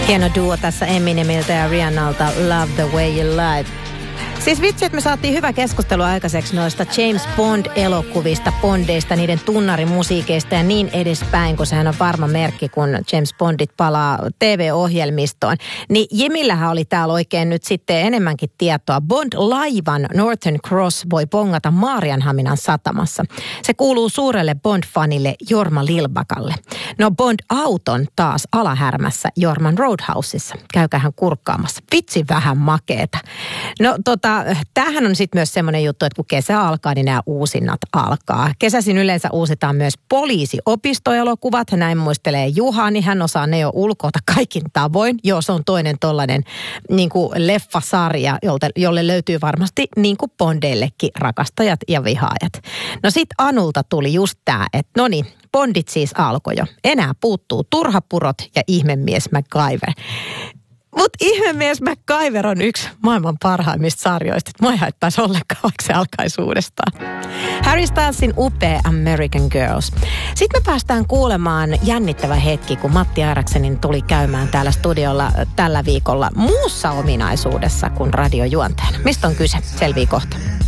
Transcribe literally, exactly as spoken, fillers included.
Hieno duo tässä Eminemiltä ja Rihannalta, Love the Way You Lie. Siis vitsi, että me saatiin hyvä keskustelu aikaiseksi noista James Bond-elokuvista, Bondeista, niiden tunnarimusiikeista ja niin edespäin, kun sehän on varma merkki, kun James Bondit palaa T V-ohjelmistoon. Niin Jimillähän oli täällä oikein nyt sitten enemmänkin tietoa. Bond-laivan Northern Cross voi bongata Maarianhaminan satamassa. Se kuuluu suurelle Bond-fanille Jorma Lilbakalle. No Bond-auton taas alahärmässä Jorman Roadhouseissa. Käykähän kurkkaamassa. Vitsi vähän makeeta. No tota, tämähän on sitten myös semmoinen juttu, että kun kesä alkaa, niin nämä uusinnat alkaa. Kesäisin yleensä uusitaan myös poliisiopistoelokuvat. Näin muistelee Juha, niin hän osaa ne jo ulkoota kaikin tavoin. Joo, se on toinen tollainen niin kuin leffasarja, jolle, jolle löytyy varmasti niin kuin Bondeillekin rakastajat ja vihaajat. No sit Anulta tuli just tämä, että no niin, Bondit siis alkoi jo. Enää puuttuu Turhapurot ja Ihmemies MacGyver. Mutta Ihmemies MacGyver on yksi maailman parhaimmista sarjoista. Mua ei haittaisi ollenkaan, vaikka se alkaisi uudestaan. Harry Stylesin upea American Girls. Sitten me päästään kuulemaan jännittävä hetki, kun Matti Airaksenin tuli käymään täällä studiolla tällä viikolla muussa ominaisuudessa kuin radiojuontajana. Mistä on kyse? Selvii kohta.